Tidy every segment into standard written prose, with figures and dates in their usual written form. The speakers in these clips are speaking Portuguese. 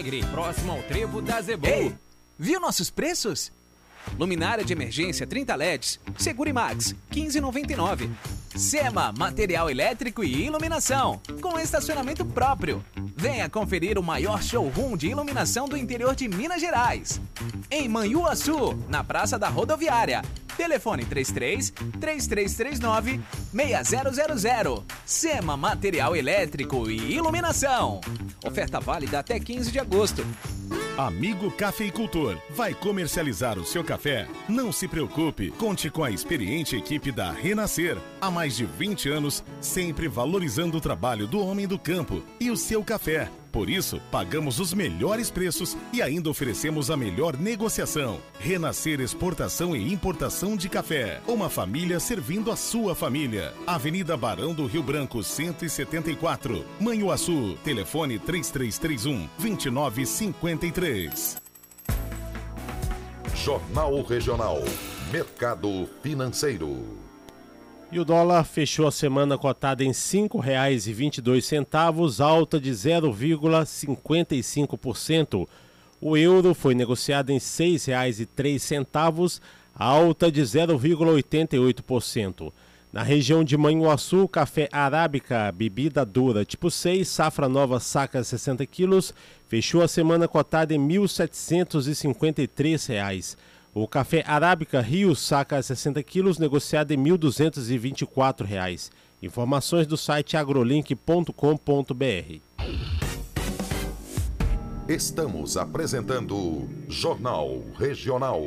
Próximo ao Trevo da Zebu. Ei, viu nossos preços? Luminária de emergência 30 LEDs, Segure Max, R$ 15,99. SEMA, material elétrico e iluminação, com estacionamento próprio. Venha conferir o maior showroom de iluminação do interior de Minas Gerais. Em Manhuaçu, na Praça da Rodoviária. Telefone 33-3339-6000. SEMA, material elétrico e iluminação. Oferta válida até 15 de agosto. Amigo cafeicultor, vai comercializar o seu café? Não se preocupe, conte com a experiente equipe da Renascer. Há mais de 20 anos, sempre valorizando o trabalho do homem do campo e o seu café. Por isso, pagamos os melhores preços e ainda oferecemos a melhor negociação. Renascer Exportação e Importação de Café. Uma família servindo a sua família. Avenida Barão do Rio Branco, 174. Manhuaçu. Telefone 3331-2953. Jornal Regional. Mercado Financeiro. E o dólar fechou a semana cotada em R$ 5,22, alta de 0,55%. O euro foi negociado em R$ 6,03, alta de 0,88%. Na região de Manhuaçu, café arábica, bebida dura tipo 6, safra nova saca 60 quilos, fechou a semana cotada em R$ 1.753. O café arábica Rio saca 60 quilos, negociado em R$ 1.224. Informações do site agrolink.com.br. Estamos apresentando Jornal Regional.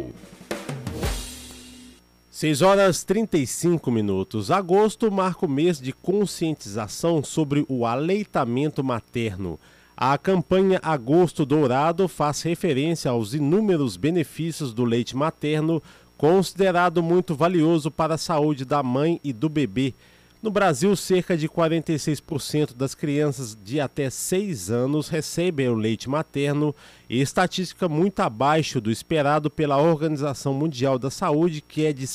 6h35. Agosto marca o mês de conscientização sobre o aleitamento materno. A campanha Agosto Dourado faz referência aos inúmeros benefícios do leite materno, considerado muito valioso para a saúde da mãe e do bebê. No Brasil, cerca de 46% das crianças de até 6 anos recebem o leite materno, estatística muito abaixo do esperado pela Organização Mundial da Saúde, que é de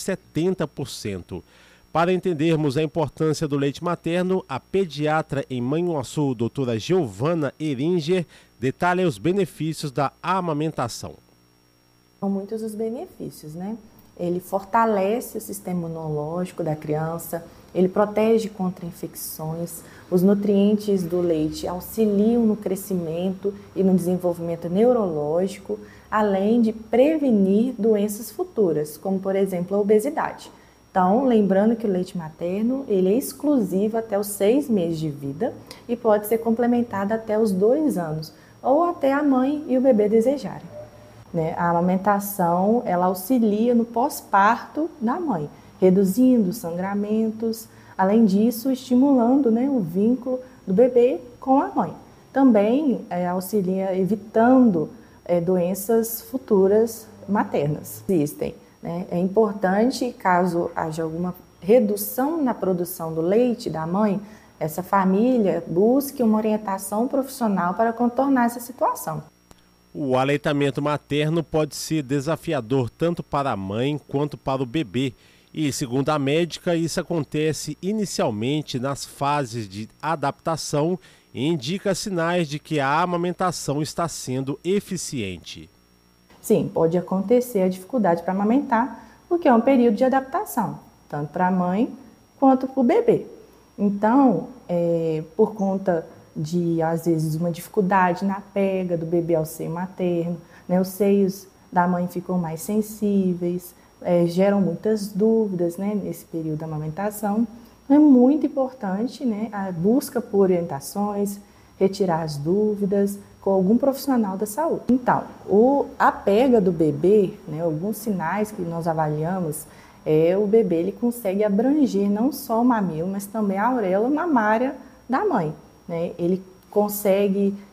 70%. Para entendermos a importância do leite materno, a pediatra em Manhuaçu, doutora Giovana Eringer, detalha os benefícios da amamentação. São muitos os benefícios, né? Ele fortalece o sistema imunológico da criança, ele protege contra infecções, os nutrientes do leite auxiliam no crescimento e no desenvolvimento neurológico, além de prevenir doenças futuras, como por exemplo a obesidade. Então, lembrando que o leite materno ele é exclusivo até os 6 meses de vida e pode ser complementado até os 2 anos, ou até a mãe e o bebê desejarem. A amamentação ela auxilia no pós-parto da mãe, reduzindo os sangramentos, além disso, estimulando o vínculo do bebê com a mãe. Também auxilia evitando doenças futuras maternas. Existem. É importante, caso haja alguma redução na produção do leite da mãe, essa família busque uma orientação profissional para contornar essa situação. O aleitamento materno pode ser desafiador tanto para a mãe quanto para o bebê. E, segundo a médica, isso acontece inicialmente nas fases de adaptação e indica sinais de que a amamentação está sendo eficiente. Sim, pode acontecer a dificuldade para amamentar, porque é um período de adaptação, tanto para a mãe quanto para o bebê. Então, por conta de, às vezes, uma dificuldade na pega do bebê ao seio materno, os seios da mãe ficam mais sensíveis, geram muitas dúvidas nesse período da amamentação. Então, é muito importante a busca por orientações, retirar as dúvidas com algum profissional da saúde. Então, a pega do bebê, alguns sinais que nós avaliamos, o bebê ele consegue abranger não só o mamilo, mas também a auréola mamária da mãe. Ele consegue